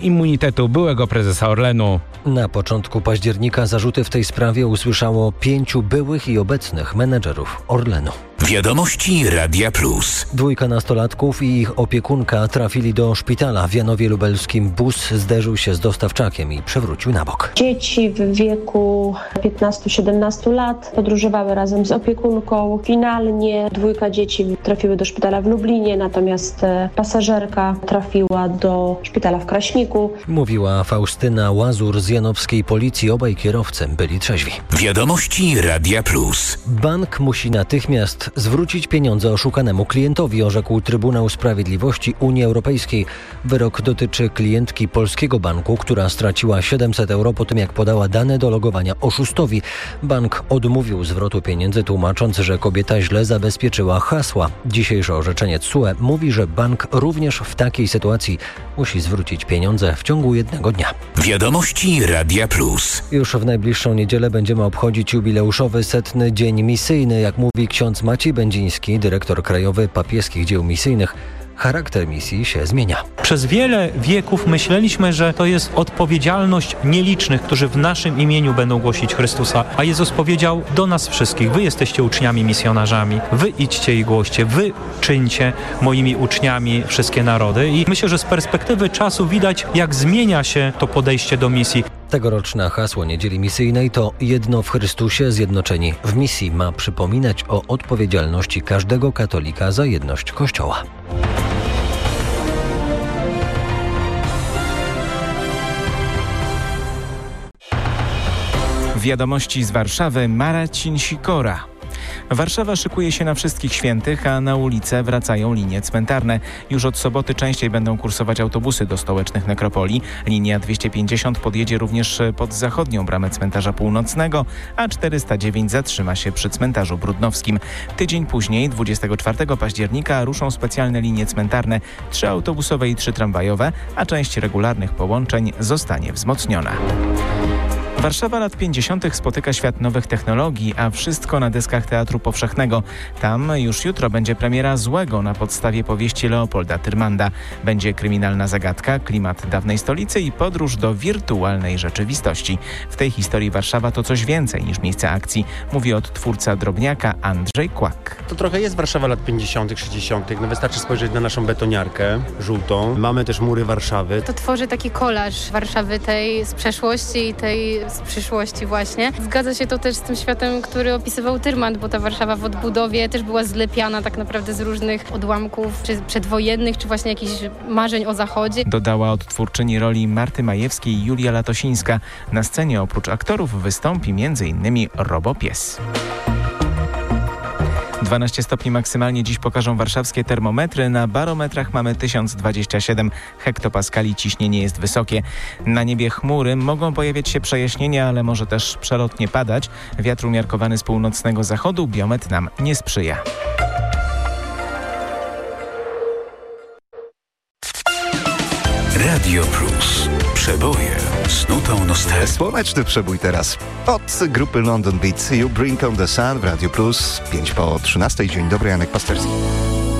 immunitetu byłego prezesa Orlenu. Na początku października zarzuty w tej sprawie usłyszało 5 byłych i obecnych menedżerów Orlenu. Wiadomości Radia Plus. 2 nastolatków i ich opiekunka trafili do szpitala w Janowie Lubelskim. Bus zderzył się z dostawczakiem i przewrócił na bok. Dzieci w wieku 15-17 lat podróżowały razem z opiekunką. Finalnie 2 dzieci trafiły do szpitala w Lublinie, natomiast pasażerka trafiła do szpitala w Kraśniku. Mówiła Faustyna Łazur z janowskiej policji. Obaj kierowcy byli trzeźwi. Wiadomości Radia Plus. Bank musi natychmiast zwrócić pieniądze oszukanemu klientowi, orzekł Trybunał Sprawiedliwości Unii Europejskiej. Wyrok dotyczy klientki polskiego banku, która straciła 700 euro po tym, jak podała dane do logowania oszustowi. Bank odmówił zwrotu pieniędzy, tłumacząc, że kobieta źle zabezpieczyła hasła. Dzisiejsze orzeczenie TSUE mówi, że bank również w takiej sytuacji musi zwrócić pieniądze w ciągu 1 dnia. Wiadomości Radia Plus. Już w najbliższą niedzielę będziemy obchodzić jubileuszowy 100. dzień misyjny. Jak mówi ksiądz Maciej Będziński, dyrektor krajowy papieskich dzieł misyjnych, charakter misji się zmienia. Przez wiele wieków myśleliśmy, że to jest odpowiedzialność nielicznych, którzy w naszym imieniu będą głosić Chrystusa. A Jezus powiedział do nas wszystkich: wy jesteście uczniami, misjonarzami. Wy idźcie i głoście. Wy czyńcie moimi uczniami wszystkie narody. I myślę, że z perspektywy czasu widać, jak zmienia się to podejście do misji. Tegoroczne hasło Niedzieli Misyjnej to jedno w Chrystusie, zjednoczeni w misji. Ma przypominać o odpowiedzialności każdego katolika za jedność Kościoła. Wiadomości z Warszawy. Marcin Sikora. Warszawa szykuje się na Wszystkich Świętych, a na ulice wracają linie cmentarne. Już od soboty częściej będą kursować autobusy do stołecznych nekropolii. Linia 250 podjedzie również pod zachodnią bramę cmentarza północnego, a 409 zatrzyma się przy cmentarzu brudnowskim. Tydzień później, 24 października, ruszą specjalne linie cmentarne, 3 autobusowe i 3 tramwajowe, a część regularnych połączeń zostanie wzmocniona. Warszawa lat 50. spotyka świat nowych technologii, a wszystko na deskach Teatru Powszechnego. Tam już jutro będzie premiera Złego na podstawie powieści Leopolda Tyrmanda. Będzie kryminalna zagadka, klimat dawnej stolicy i podróż do wirtualnej rzeczywistości. W tej historii Warszawa to coś więcej niż miejsce akcji, mówi odtwórca Drobniaka Andrzej Kłak. To trochę jest Warszawa lat 50., 60. No wystarczy spojrzeć na naszą betoniarkę żółtą. Mamy też mury Warszawy. To tworzy taki kolaż Warszawy tej z przeszłości i tej z przyszłości właśnie. Zgadza się to też z tym światem, który opisywał Tyrmand, bo ta Warszawa w odbudowie też była zlepiana tak naprawdę z różnych odłamków, czy przedwojennych, czy właśnie jakichś marzeń o Zachodzie. Dodała odtwórczyni roli Marty Majewskiej Julia Latosińska. Na scenie oprócz aktorów wystąpi m.in. Robopies. 12 stopni maksymalnie dziś pokażą warszawskie termometry. Na barometrach mamy 1027 hektopaskali. Ciśnienie jest wysokie. Na niebie chmury. Mogą pojawiać się przejaśnienia, ale może też przelotnie padać. Wiatr umiarkowany z północnego zachodu. Biometr nam nie sprzyja. Radio Plus. Przeboje z nutą nostalgii. Słoneczny przebój teraz. Od grupy London Beat. You Bring on the Sun w Radio Plus. 5 po 13. Dzień dobry, Janek Pasterski.